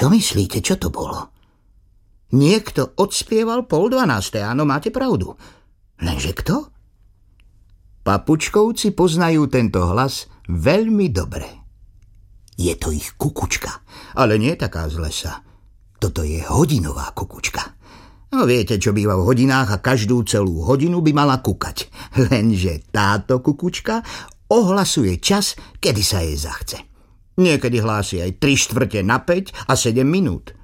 Čo myslíte, čo to bolo? Niekto odspieval 11:30, áno, máte pravdu. Lenže kto? Papučkovci poznajú tento hlas veľmi dobre. Je to ich kukučka, ale nie taká z lesa. Toto je hodinová kukučka. No viete, čo býva v hodinách a každú celú hodinu by mala kukať. Lenže táto kukučka ohlasuje čas, kedy sa jej zachce. Niekedy hlási aj 3/4 na 5 a 7 minút.